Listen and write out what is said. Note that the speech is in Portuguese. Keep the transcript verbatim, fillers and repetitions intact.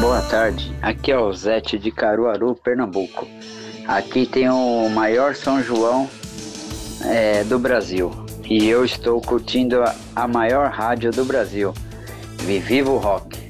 Boa tarde, aqui é o Zete de Caruaru, Pernambuco. Aqui tem o maior São João é, do Brasil e eu estou curtindo a, a maior rádio do Brasil. Viva o rock!